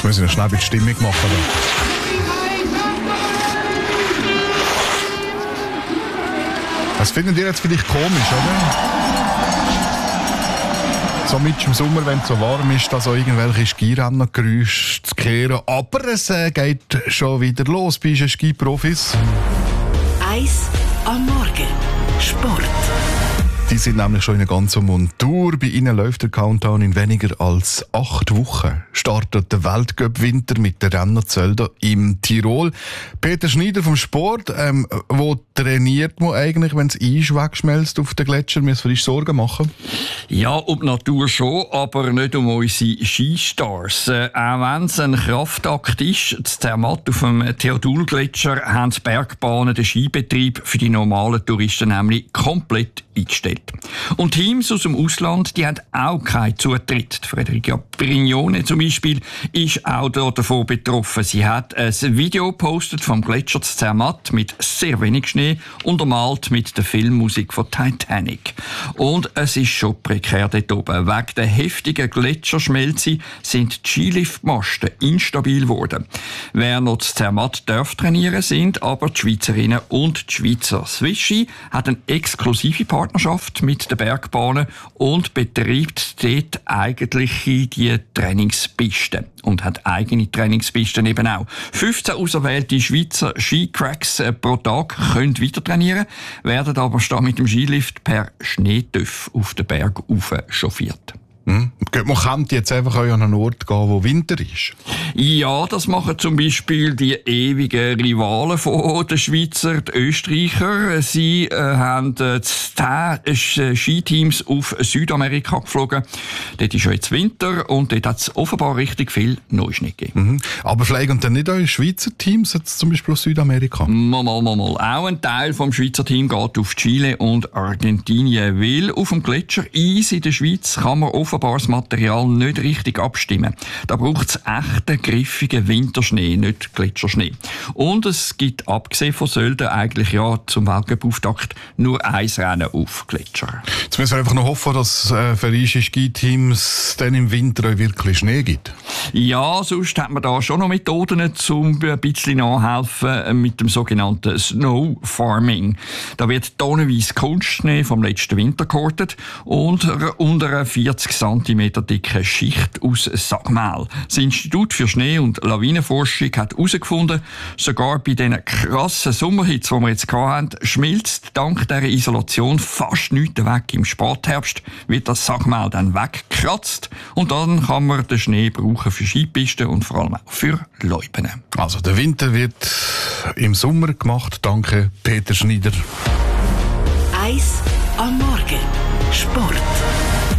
Jetzt müssen wir schnell die Stimmung machen. Das findet ihr jetzt vielleicht komisch, oder? So mit im Sommer, wenn es so warm ist, dass auch irgendwelche Skirennergeräusche zu hören. Aber es geht schon wieder los bei den Skiprofis. Eis am Morgen. Sport. Die sind nämlich schon in einer ganzen Montur. Bei ihnen läuft der Countdown in weniger als 8 Wochen. Startet der Weltcup-Winter mit der Rennerzölder im Tirol. Peter Schneider vom Sport. Wo trainiert man eigentlich, wenn das Eis wegschmelzt auf den Gletscher? Müssen wir uns Sorgen machen? Ja, um die Natur schon, aber nicht um unsere Skistars. Auch wenn es ein Kraftakt ist, in Zermatt auf dem Theodul-Gletscher haben die Bergbahnen den Skibetrieb für die normalen Touristen nämlich komplett eingestellt. Und Teams aus dem Ausland, die haben auch keinen Zutritt. Federica Brignone zum Beispiel ist auch davon betroffen. Sie hat ein Video gepostet vom Gletscher Zermatt mit sehr wenig Schnee, untermalt mit der Filmmusik von Titanic. Und es ist schon prekär dort oben. Wegen der heftigen Gletscherschmelze sind die Skiliftmasten instabil geworden. Wer noch zu Zermatt darf trainieren, sind aber die Schweizerinnen und die Schweizer. Swisski hat eine exklusive Partnerschaft mit den Bergbahnen und betreibt dort eigentlich die Trainingspisten und hat eigene Trainingspisten eben auch. 15 auserwählte Schweizer Skicracks pro Tag können weiter trainieren, werden aber statt mit dem Skilift per Schneetöff auf den Berg rauf chauffiert. Man könnte jetzt einfach an einen Ort gehen, wo Winter ist. Ja, das machen zum Beispiel die ewigen Rivalen von den Schweizer, die Österreicher. Sie haben 10 Skiteams auf Südamerika geflogen. Dort ist ja jetzt Winter und dort hat es offenbar richtig viel Neuschnee gegeben. Aber fliegen dann nicht eure Schweizer Teams jetzt zum Beispiel aus Südamerika? Mal. Auch ein Teil vom Schweizer Team geht auf Chile und Argentinien, weil auf dem Gletscher Eis in der Schweiz kann man offenbar das Material nicht richtig abstimmen. Da braucht es echten, griffigen Winterschnee, nicht Gletscherschnee. Und es gibt, abgesehen von Sölden, eigentlich ja zum Weltcup-Auftakt nur ein Rennen auf Gletscher. Jetzt müssen wir einfach noch hoffen, dass für unsere Skiteams dann im Winter auch wirklich Schnee gibt. Ja, sonst hat man da schon noch Methoden, um ein bisschen nachhelfen mit dem sogenannten Snow Farming. Da wird tonnenweise Kunstschnee vom letzten Winter gehortet und unter einer 40 cm dicke Schicht aus Sagmehl. Das Institut für Schnee- und Lawinenforschung hat herausgefunden, sogar bei diesen krassen Sommerhitze, die wir jetzt hatten, schmilzt dank dieser Isolation fast nichts weg. Im Spätherbst wird das Sagmehl dann weggekratzt und dann kann man den Schnee brauchen für Skipisten und vor allem auch für Loipen. Also der Winter wird im Sommer gemacht. Danke, Peter Schneider. Eis am Morgen. Sport.